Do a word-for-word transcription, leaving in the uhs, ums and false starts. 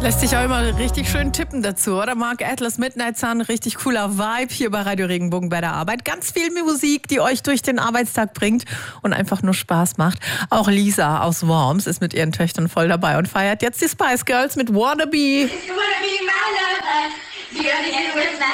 Lässt sich auch immer richtig schön tippen dazu, oder? Mark Atlas, Midnight Sun, richtig cooler Vibe hier bei Radio Regenbogen bei der Arbeit. Ganz viel Musik, die euch durch den Arbeitstag bringt und einfach nur Spaß macht. Auch Lisa aus Worms ist mit ihren Töchtern voll dabei und feiert jetzt die Spice Girls mit Wannabe.